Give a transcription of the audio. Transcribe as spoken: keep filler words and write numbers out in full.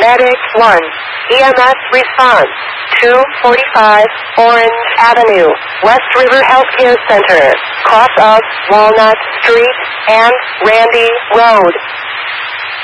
Medic one. E M S response. two forty-five Orange Avenue, West River Healthcare Center, cross of Walnut Street and Randy Road.